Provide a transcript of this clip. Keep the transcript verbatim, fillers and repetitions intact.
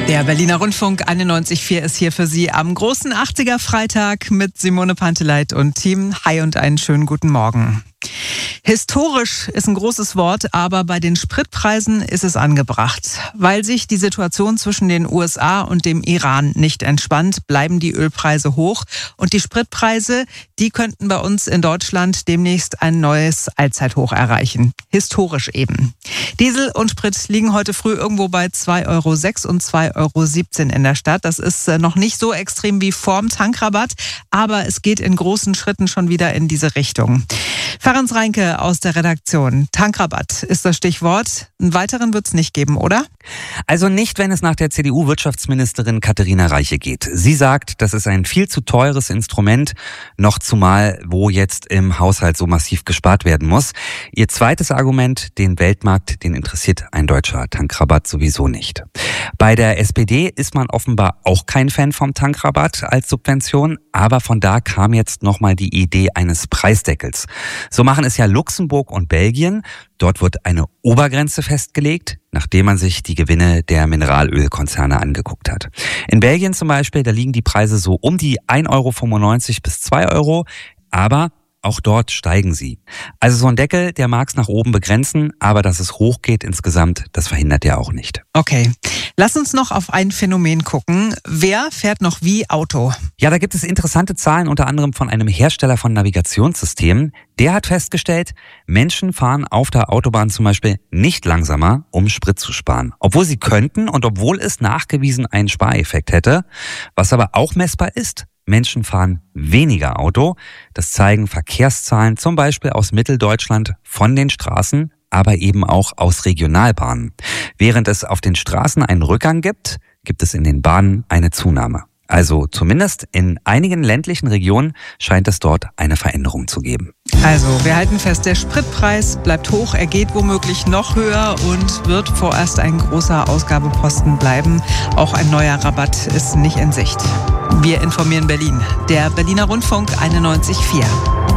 Der Berliner Rundfunk einundneunzig Komma vier ist hier für Sie am großen achtziger-Freitag mit Simone Panteleit und Team. Hi und einen schönen guten Morgen. Historisch ist ein großes Wort, aber bei den Spritpreisen ist es angebracht. Weil sich die Situation zwischen den U S A und dem Iran nicht entspannt, bleiben die Ölpreise hoch. Und die Spritpreise, die könnten bei uns in Deutschland demnächst ein neues Allzeithoch erreichen. Historisch eben. Diesel und Sprit liegen heute früh irgendwo bei zwei Euro sechs und zwei Euro siebzehn in der Stadt. Das ist noch nicht so extrem wie vorm Tankrabatt, aber es geht in großen Schritten schon wieder in diese Richtung. Ferenc Reinke aus der Redaktion. Tankrabatt ist das Stichwort. Einen weiteren wird es nicht geben, oder? Also nicht, wenn es nach der C D U-Wirtschaftsministerin Katharina Reiche geht. Sie sagt, das ist ein viel zu teures Instrument, noch zumal, wo jetzt im Haushalt so massiv gespart werden muss. Ihr zweites Argument, den Weltmarkt, den interessiert ein deutscher Tankrabatt sowieso nicht. Bei der S P D ist man offenbar auch kein Fan vom Tankrabatt als Subvention, aber von da kam jetzt nochmal die Idee eines Preisdeckels. So machen es ja Luxemburg und Belgien. Dort wird eine Obergrenze festgelegt, nachdem man sich die Gewinne der Mineralölkonzerne angeguckt hat. In Belgien zum Beispiel, da liegen die Preise so um die ein Euro fünfundneunzig bis zwei Euro, aber auch dort steigen sie. Also so ein Deckel, der mag es nach oben begrenzen, aber dass es hochgeht insgesamt, das verhindert er auch nicht. Okay, lass uns noch auf ein Phänomen gucken. Wer fährt noch wie Auto? Ja, da gibt es interessante Zahlen, unter anderem von einem Hersteller von Navigationssystemen. Der hat festgestellt, Menschen fahren auf der Autobahn zum Beispiel nicht langsamer, um Sprit zu sparen. Obwohl sie könnten und obwohl es nachgewiesen einen Spareffekt hätte. Was aber auch messbar ist: Menschen fahren weniger Auto. Das zeigen Verkehrszahlen zum Beispiel aus Mitteldeutschland von den Straßen, aber eben auch aus Regionalbahnen. Während es auf den Straßen einen Rückgang gibt, gibt es in den Bahnen eine Zunahme. Also zumindest in einigen ländlichen Regionen scheint es dort eine Veränderung zu geben. Also wir halten fest, der Spritpreis bleibt hoch, er geht womöglich noch höher und wird vorerst ein großer Ausgabeposten bleiben. Auch ein neuer Rabatt ist nicht in Sicht. Wir informieren Berlin. Der Berliner Rundfunk einundneunzig Komma vier.